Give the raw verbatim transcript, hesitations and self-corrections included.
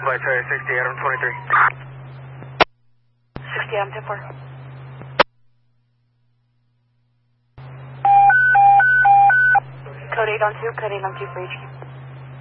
Flight Charlie sixty, Adam twenty-three. sixty, Adam ten four. Code eight on two, code eight on two for H Q.